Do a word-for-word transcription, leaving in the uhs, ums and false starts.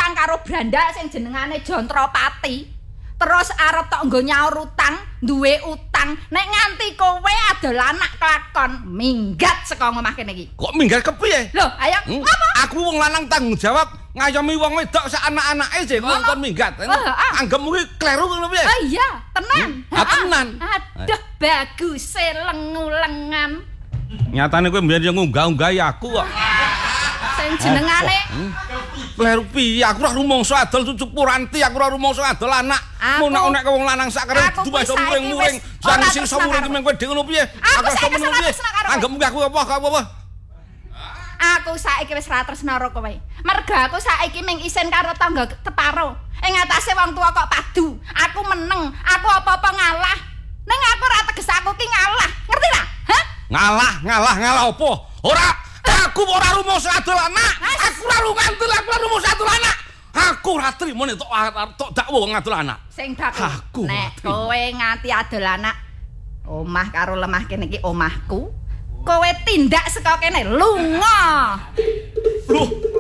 utang karo brandak sing jenengane Jontropati. Terus arep tok nggo nyaur utang, duwe utang. Nek nganti kowe adol anak kelakon, minggat saka omah kene iki. Kok minggat kepiye? Lho, ayo Hmm? ngapa? Aku wong lanang tanggung jawab ngayomi wong wedok sak anak-anake sih kok kon minggat. Anggapmu ki kleru ngono piye? Oh iya, tenan. Hmm? Ah, tenan. Aduh, bagus lengu-lengan. Nyatane kowe mbiyen yo ngunggah-unggahi aku kok. Sing jenengane Kleru piye? Aku ora rumangsa adol cucu Puranti, aku ora rumangsa adol anak. Aku- Mun nek wong lanang sak kere aku duwe iso kuwi saiki muring-muring, wis jan ora sing iso tresna muring karo- men kowe dhewe ngono piye? Aku iso saiki ngono ora piye? tresna karo- Anggapmu ki aku apa aku apa? Aku saiki wis ra tresna karo kowe. Merga aku saiki ming isin karo tangga teparo. Ing atase wong tua kok padu. Aku meneng, aku apa-apa ngalah. Ning aku ora teges aku ki ngalah. Ngerti ra? Hah? Ngalah, ngalah, ngalah opo? Ora, aku ora rumangsa adol anak. Aku ora rumangsa aku ora rumangsa adol anak. Aku ora trimo nek tok tok dakwa wong adol anak. Sing dakwa. Aku Nek mati. kowe nganti adol anak, omah karo lemah kene iki omahku. Kowe tindak saka kene lunga. Loh,